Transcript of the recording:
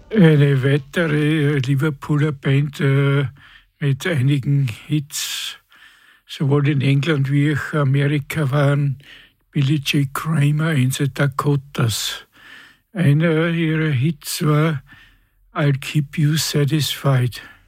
Eine weitere Liverpooler Band mit einigen Hits, sowohl in England wie auch Amerika, waren Billy J. Kramer in the Dakotas. Einer ihrer Hits war I'll Keep You Satisfied.